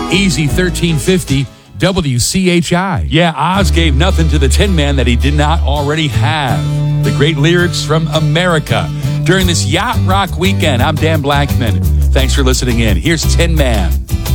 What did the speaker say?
Easy 1350 WCHI. Yeah, Oz gave nothing to the Tin Man that he did not already have. The great lyrics from America during this Yacht Rock weekend. I'm Dan Blackman. Thanks for listening in. Here's Tin Man.